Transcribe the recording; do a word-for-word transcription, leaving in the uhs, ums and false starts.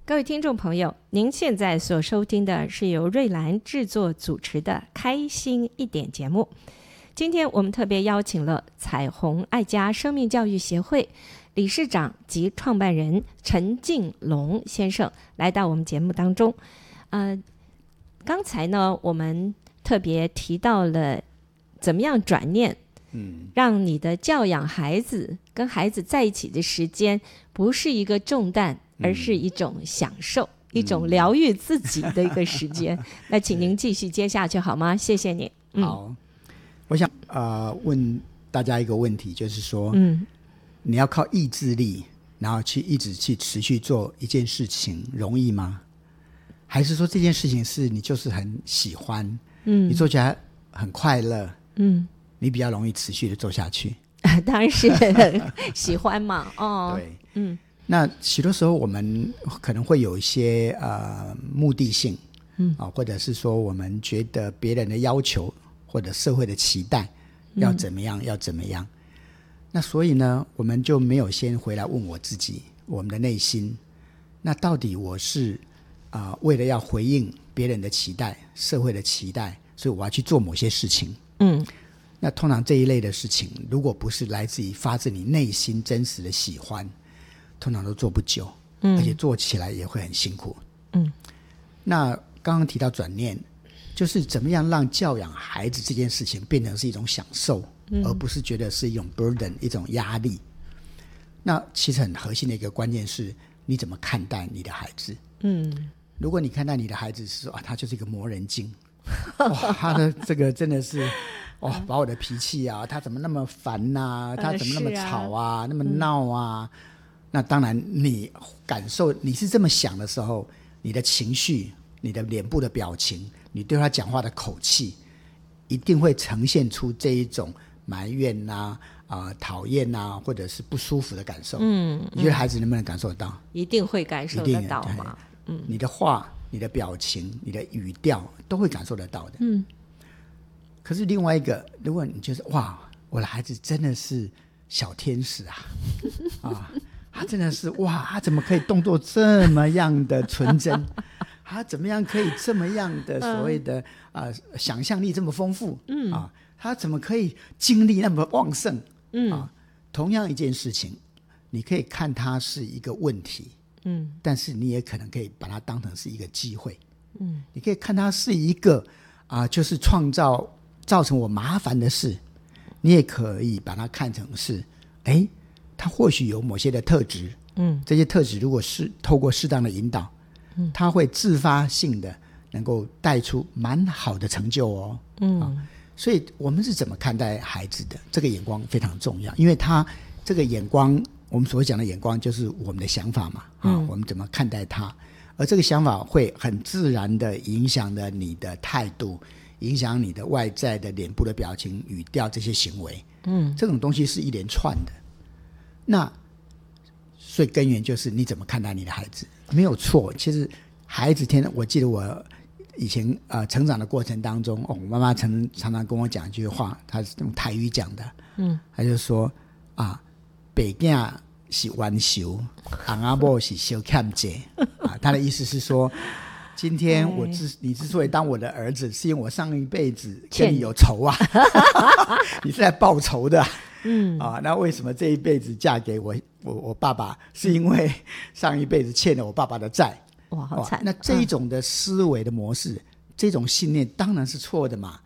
各位听众朋友，您现在所收听的是由瑞兰制作主持的开心一点节目。今天我们特别邀请了彩虹爱家生命教育协会理事长及创办人陈敬龙先生来到我们节目当中。呃，刚才呢，我们特别提到了怎么样转念，嗯，让你的教养孩子跟孩子在一起的时间不是一个重担，而是一种享受，嗯、一种疗愈自己的一个时间。嗯、那请您继续接下去好吗？谢谢你。 嗯、好，我想呃问大家一个问题，就是说，嗯，你要靠意志力，然后去一直去持续做一件事情，容易吗？还是说这件事情是你就是很喜欢，嗯，你做起来很快乐，嗯，你比较容易持续的做下去？ 当然是喜欢嘛，哦， 对，嗯。那许多时候我们可能会有一些呃目的性，嗯啊，或者是说我们觉得别人的要求或者社会的期待要怎么样、嗯、要怎么样，那所以呢我们就没有先回来问我自己，我们的内心，那到底我是啊、呃、为了要回应别人的期待、社会的期待，所以我要去做某些事情，嗯，那通常这一类的事情如果不是来自于发自你内心真实的喜欢，通常都做不久，嗯，而且做起来也会很辛苦，嗯。那刚刚提到转念，就是怎么样让教养孩子这件事情变成是一种享受，嗯，而不是觉得是一种 burden， 一种压力。那其实很核心的一个关键是你怎么看待你的孩子，嗯。如果你看待你的孩子是说啊，他就是一个魔人精，哇，他的这个真的是哦，把我的脾气啊，他怎么那么烦啊，他怎么那么吵啊，呃、啊那么闹啊。嗯，那当然你感受你是这么想的时候，你的情绪，你的脸部的表情，你对他讲话的口气一定会呈现出这一种埋怨啊、呃、讨厌啊或者是不舒服的感受。嗯，你觉得孩子能不能感受得到？ 一定会感受得到嘛。 嗯，你的话、你的表情、你的语调都会感受得到的。嗯，可是另外一个，如果你觉得哇，我的孩子真的是小天使啊啊，他真的是哇，他怎么可以动作这么样的纯真，他怎么样可以这么样的所谓的、呃、想象力这么丰富、嗯啊、他怎么可以精力那么旺盛、嗯啊、同样一件事情你可以看它是一个问题，嗯，但是你也可能可以把它当成是一个机会，嗯，你可以看它是一个、呃、就是创造造成我麻烦的事，你也可以把它看成是哎他或许有某些的特质，嗯，这些特质如果是透过适当的引导，嗯，他会自发性的能够带出蛮好的成就哦，嗯、啊，所以我们是怎么看待孩子的这个眼光非常重要，因为他这个眼光，我们所讲的眼光就是我们的想法嘛，啊，嗯、我们怎么看待他，而这个想法会很自然的影响了你的态度，影响你的外在的脸部的表情、语调这些行为，嗯，这种东西是一连串的。那所以根源就是你怎么看待你的孩子，没有错。其实孩子天，我记得我以前呃成长的过程当中，哦，我妈妈常常常跟我讲一句话，她是用台语讲的，嗯，她就说啊，爸囝是冤仇，翁仔某是小欠债啊，她的意思是说，今天我之你之所以当我的儿子，是因为我上一辈子跟你有仇啊，你是来报仇的、啊。嗯啊，那为什么这一辈子嫁给我我我爸爸，是因为上一辈子欠了我爸爸的债？ 哇，好惨！ 那这一种的思维的模式、嗯，这种信念当然是错的嘛。